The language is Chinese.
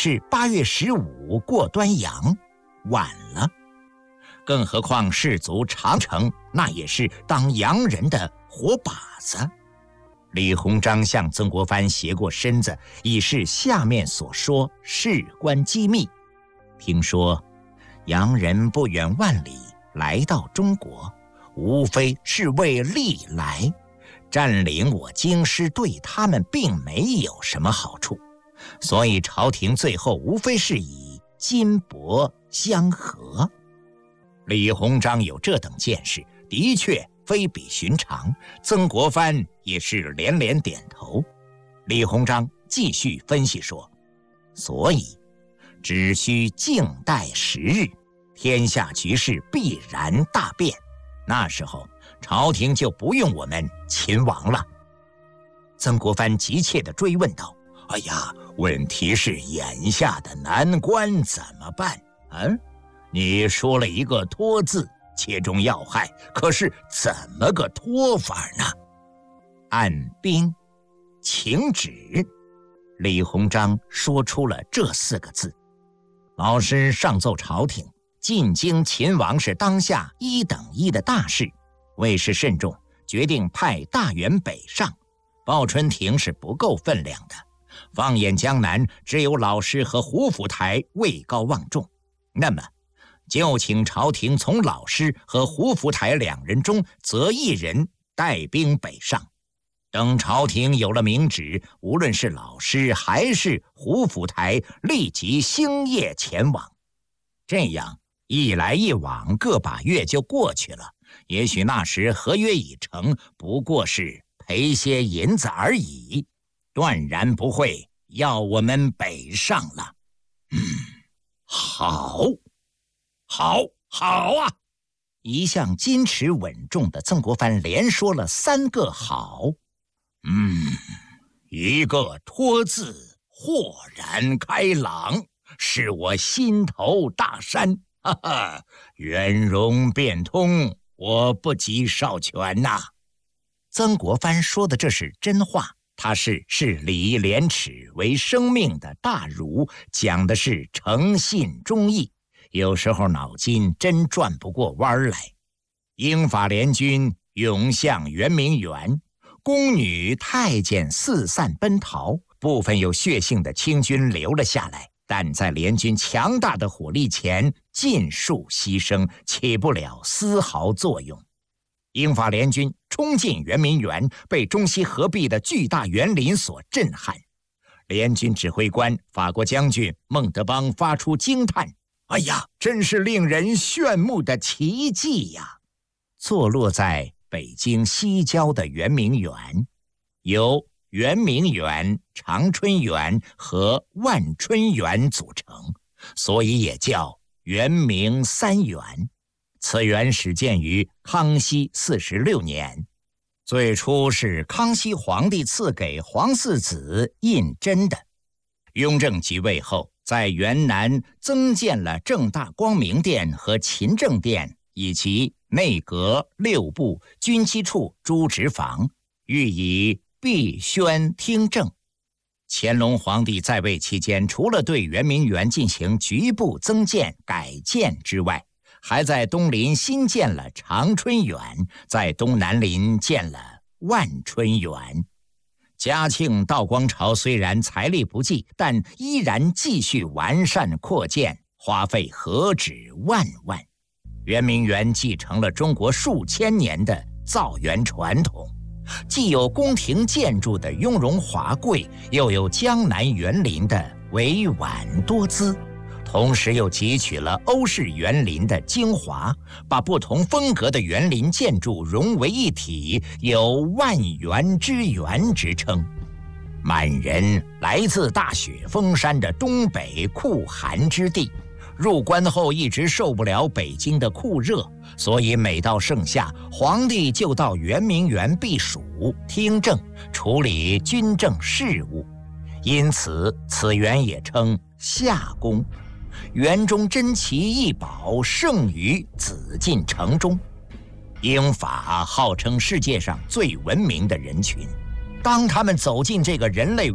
是8月15过端阳，晚了。更何况士卒长城，那也是当洋人的活靶子。李鸿章向曾国藩斜过身子，以示下面所说事关机密。听说洋人不远万里来到中国，无非是为利来，占领我京师对他们并没有什么好处，所以朝廷最后无非是以金帛相和。李鸿章有这等见识，的确非比寻常。曾国藩也是连连点头。李鸿章继续分析说，所以只需静待时日，天下局势必然大变，那时候朝廷就不用我们勤王了。曾国藩急切地追问道，哎呀，问题是眼下的难关怎么办？你说了一个拖字，切中要害，可是怎么个拖法呢？按兵请旨。李鸿章说出了这4个字。老师上奏朝廷，进京勤王是当下1等1的大事，为事慎重，决定派大员北上。鲍春亭是不够分量的，放眼江南，只有老师和胡福台位高望重，那么就请朝廷从老师和胡福台2人中择1人带兵北上。等朝廷有了明旨，无论是老师还是胡福台，立即星夜前往。这样一来一往，个把月就过去了。也许那时合约已成，不过是赔些银子而已，断然不会要我们北上了。好啊！一向矜持稳重的曾国藩连说了3个好。一个拖字豁然开朗，使我心头大山。圆融变通，我不及少权呐。曾国藩说的这是真话，他是视礼廉耻为生命的大儒，讲的是诚信忠义，有时候脑筋真转不过弯来。英法联军涌向圆明园，宫女太监四散奔逃，部分有血性的清军留了下来，但在联军强大的火力前尽数牺牲，起不了丝毫作用。英法联军冲进圆明园，被中西合璧的巨大园林所震撼。联军指挥官法国将军孟德邦发出惊叹：哎呀，真是令人炫目的奇迹呀！坐落在北京西郊的圆明园，由圆明园、长春园和万春园组成，所以也叫圆明3园。此园始建于康熙46年，最初是康熙皇帝赐给皇四子胤禛的。雍正即位后，在园南增建了正大光明殿和勤政殿，以及内阁、6部、军机处诸职房，寓以避宣听政。乾隆皇帝在位期间，除了对圆明园进行局部增建改建之外，还在东邻新建了长春园，在东南邻建了万春园。嘉庆、道光朝虽然财力不济，但依然继续完善扩建，花费何止万万。圆明园继承了中国数千年的造园传统，既有宫廷建筑的雍容华贵，又有江南园林的委婉多姿，同时又汲取了欧式园林的精华，把不同风格的园林建筑融为一体，有万园之园之称。满人来自大雪封山的东北酷寒之地，入关后一直受不了北京的酷热，所以每到盛夏，皇帝就到圆明园避暑听政，处理军政事务，因此此园也称夏宫。园中珍奇异宝盛于紫禁城中。英法号称世界上最文明的人群，当他们走进这个人类